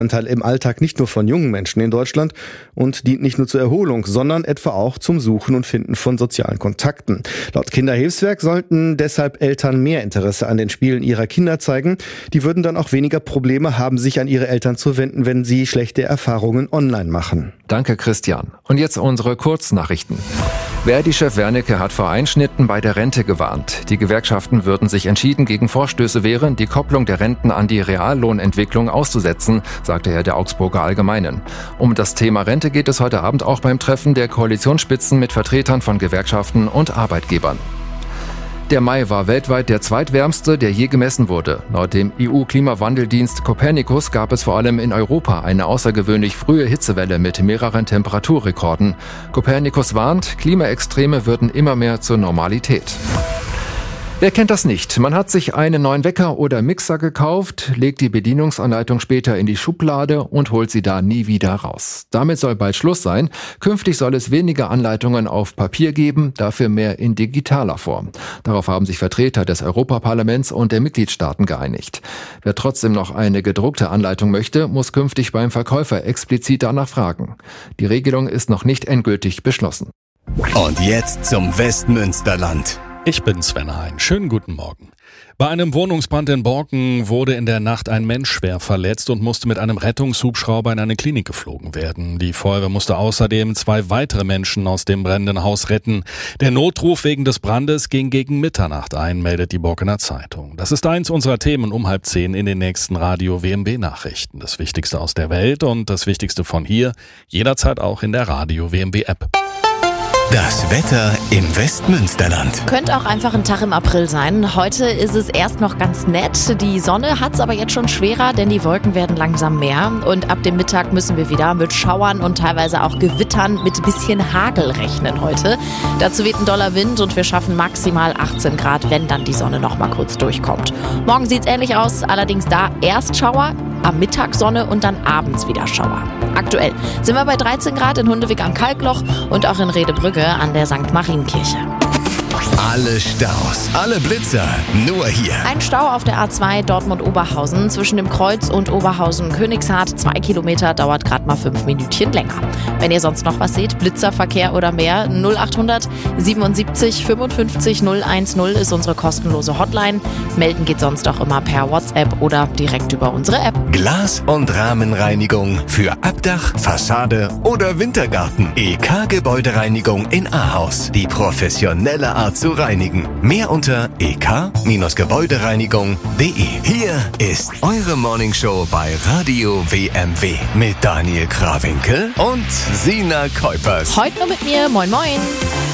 Anteil im Alltag nicht nur von jungen Menschen in Deutschland und dient nicht nur zur Erholung, sondern etwa auch zum Suchen und Finden von sozialen Kontakten. Laut Kinderhilfswerk sollten deshalb Eltern mehr Interesse an den Spielen ihrer Kinder zeigen. Die würden dann auch weniger Probleme haben, sich an ihre Eltern zu wenden, wenn sie schlechte Erfahrungen online machen. Danke, Christian. Und jetzt unsere Kurznachrichten. Verdi-Chef Wernicke hat vor Einschnitten bei der Rente gewarnt. Die Gewerkschaften würden sich entschieden gegen Vorstöße wehren, die Kopplung der Renten an die Reallohnentwicklung auszusetzen, sagte er der Augsburger Allgemeinen. Um das Thema Rente geht es heute Abend auch beim Treffen der Koalitionsspitzen mit Vertretern von Gewerkschaften und Arbeitgebern. Der Mai war weltweit der zweitwärmste, der je gemessen wurde. Laut dem EU-Klimawandeldienst Copernicus gab es vor allem in Europa eine außergewöhnlich frühe Hitzewelle mit mehreren Temperaturrekorden. Copernicus warnt, Klimaextreme würden immer mehr zur Normalität. Wer kennt das nicht? Man hat sich einen neuen Wecker oder Mixer gekauft, legt die Bedienungsanleitung später in die Schublade und holt sie da nie wieder raus. Damit soll bald Schluss sein. Künftig soll es weniger Anleitungen auf Papier geben, dafür mehr in digitaler Form. Darauf haben sich Vertreter des Europaparlaments und der Mitgliedstaaten geeinigt. Wer trotzdem noch eine gedruckte Anleitung möchte, muss künftig beim Verkäufer explizit danach fragen. Die Regelung ist noch nicht endgültig beschlossen. Und jetzt zum Westmünsterland. Ich bin Sven Hein. Schönen guten Morgen. Bei einem Wohnungsbrand in Borken wurde in der Nacht ein Mensch schwer verletzt und musste mit einem Rettungshubschrauber in eine Klinik geflogen werden. Die Feuerwehr musste außerdem 2 weitere Menschen aus dem brennenden Haus retten. Der Notruf wegen des Brandes ging gegen Mitternacht ein, meldet die Borkener Zeitung. Das ist eins unserer Themen um 9:30 in den nächsten Radio WMW Nachrichten. Das Wichtigste aus der Welt und das Wichtigste von hier, jederzeit auch in der Radio WMW App. Das Wetter im Westmünsterland. Könnte auch einfach ein Tag im April sein. Heute ist es erst noch ganz nett. Die Sonne hat es aber jetzt schon schwerer, denn die Wolken werden langsam mehr. Und ab dem Mittag müssen wir wieder mit Schauern und teilweise auch Gewittern mit bisschen Hagel rechnen heute. Dazu weht ein doller Wind und wir schaffen maximal 18 Grad, wenn dann die Sonne noch mal kurz durchkommt. Morgen sieht es ähnlich aus, allerdings da erst Schauer, am Mittag Sonne und dann abends wieder Schauer. Aktuell sind wir bei 13 Grad in Hundewig am Kalkloch und auch in Redebrügge an der St. Marienkirche. Alle Staus, alle Blitzer, nur hier. Ein Stau auf der A2 Dortmund-Oberhausen zwischen dem Kreuz und Oberhausen-Königshardt. 2 Kilometer, dauert gerade mal 5 Minütchen länger. Wenn ihr sonst noch was seht, Blitzerverkehr oder mehr, 0800 77 55 010 ist unsere kostenlose Hotline. Melden geht sonst auch immer per WhatsApp oder direkt über unsere App. Glas- und Rahmenreinigung für Abdach, Fassade oder Wintergarten. EK Gebäudereinigung in Ahaus. Die professionelle Art zu reinigen. Mehr unter ek-gebäudereinigung.de. Hier ist eure Morningshow bei Radio WMW mit Daniel Krawinkel und Sina Kuipers. Heute nur mit mir. Moin moin.